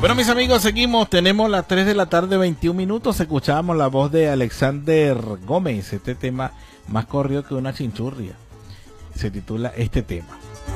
Bueno, mis amigos, seguimos. Tenemos las 3 de la tarde, 21 minutos. Escuchábamos la voz de Alexander Gómez. Este tema más corrido que una chinchurria. Se titula este tema.